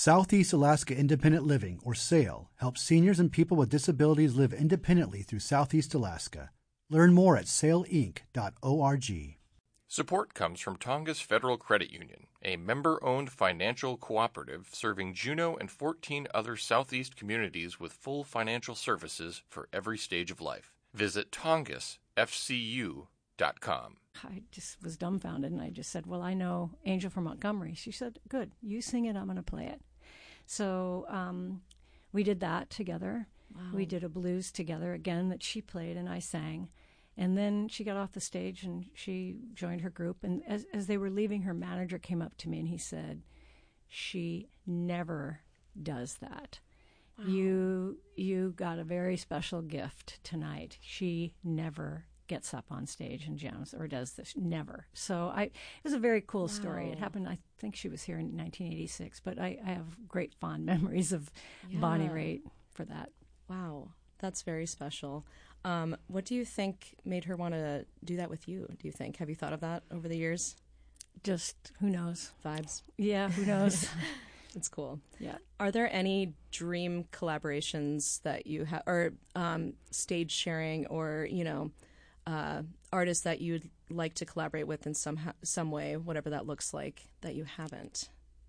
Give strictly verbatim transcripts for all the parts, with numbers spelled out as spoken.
Southeast Alaska Independent Living, or SAIL, helps seniors and people with disabilities live independently through Southeast Alaska. Learn more at sail inc dot org. Support comes from Tongass Federal Credit Union, a member-owned financial cooperative serving Juneau and fourteen other Southeast communities with full financial services for every stage of life. Visit tongass f c u dot com. I just was dumbfounded, and I just said, well, I know Angel from Montgomery. She said, good, you sing it, I'm going to play it. So um, we did that together. Wow. We did a blues together, again, that she played and I sang. And then she got off the stage and she joined her group. And as, as they were leaving, her manager came up to me and he said, she never does that. Wow. You you got a very special gift tonight. She never gets up on stage and jams or does this. Never. So I, it was a very cool wow. story. It happened, I think she was here in nineteen eighty-six, but I, I have great fond memories of yeah. Bonnie Raitt for that. Wow. That's very special. Um, what do you think made her want to do that with you, do you think? Have you thought of that over the years? Just, who knows? Vibes. Yeah, who knows? It's cool. Yeah. Are there any dream collaborations that you have, or um, stage sharing, or, you know, uh, artists that you'd like to collaborate with in some, some way, whatever that looks like, that you haven't?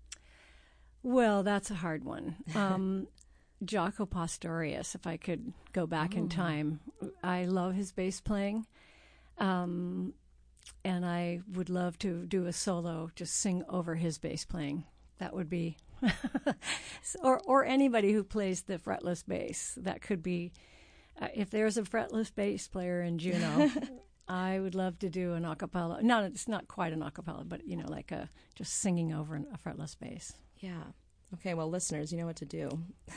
Well, that's a hard one. Um Jaco Pastorius, if I could go back oh. in time. I love his bass playing, um, and I would love to do a solo, just sing over his bass playing. That would be, or or anybody who plays the fretless bass. That could be, uh, if there's a fretless bass player in Juneau, I would love to do an a cappella. No, it's not quite an a cappella, but, you know, like a just singing over an, a fretless bass. Yeah. Okay, well, listeners, you know what to do.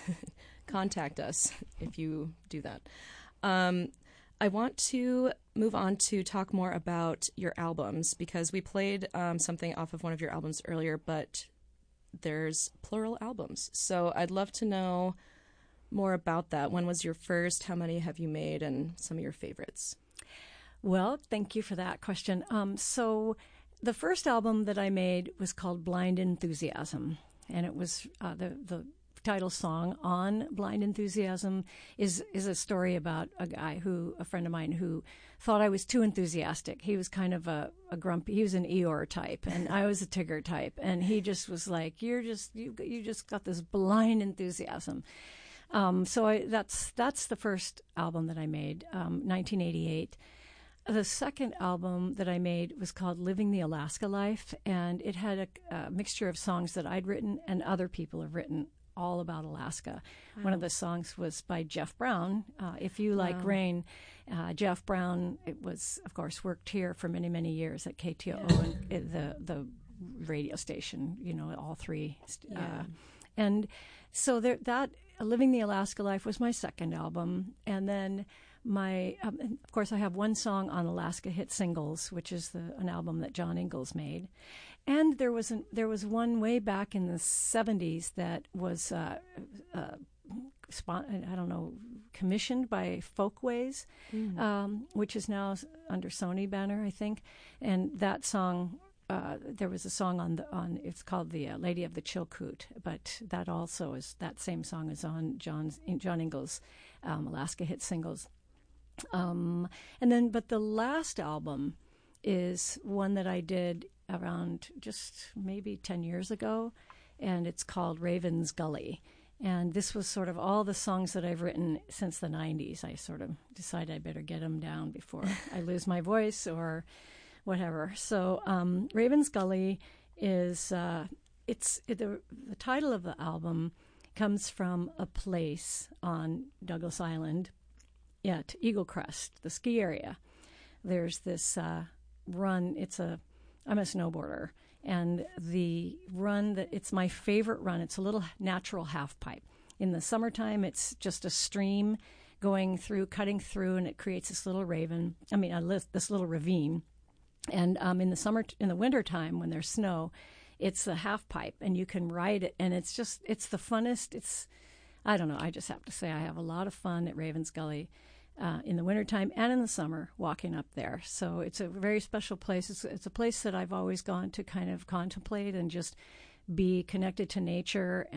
Contact us if you do that. Um, I want to move on to talk more about your albums, because we played um, something off of one of your albums earlier, but there's plural albums. So I'd love to know more about that. When was your first? How many have you made? And some of your favorites. Well, thank you for that question. Um, so the first album that I made was called Blind Enthusiasm. And it was uh, the the title song on Blind Enthusiasm is is a story about a guy who, a friend of mine, who thought I was too enthusiastic. He was kind of a, a grumpy, he was an Eeyore type, and I was a Tigger type. And he just was like, you're just, you you just got this blind enthusiasm. Um, so I, that's that's the first album that I made, um, nineteen eighty-eight. The second album that I made was called Living the Alaska Life, and it had a, a mixture of songs that I'd written and other people have written all about Alaska. Wow. One of the songs was by Jeff Brown, uh, If You Like wow. Rain. Uh, Jeff Brown, it was, of course, worked here for many, many years at K T O O, yeah. and the, the radio station, you know, all three. Uh, yeah. And so there, that, Living the Alaska Life was my second album, and then My, um, and of course, I have one song on Alaska Hit Singles, which is the, an album that John Ingalls made, and there was an, there was one way back in the seventies that was uh, uh, spon- I don't know commissioned by Folkways, mm. um, which is now under Sony banner, I think, and that song. Uh, there was a song on the on it's called the uh, Lady of the Chilkoot, but that also is that same song is on John's John Ingalls' um, Alaska Hit Singles. Um, and then, but the last album is one that I did around just maybe ten years ago, and it's called Raven's Gully. And this was sort of all the songs that I've written since the nineties. I sort of decided I better get them down before I lose my voice or whatever. So um, Raven's Gully is, uh, it's it, the, the title of the album comes from a place on Douglas Island at Eagle Crest, the ski area. There's this uh, run. It's a, I'm a snowboarder, and the run that it's my favorite run. It's a little natural half pipe. In the summertime, it's just a stream going through, cutting through, and it creates this little raven. I mean, a li- this little ravine. And um, in the summer, in the wintertime, when there's snow, it's a half pipe, and you can ride it, and it's just, it's the funnest. It's, I don't know. I just have to say, I have a lot of fun at Raven's Gully. Uh, in the wintertime and in the summer, walking up there. So it's a very special place. It's, it's a place that I've always gone to kind of contemplate and just be connected to nature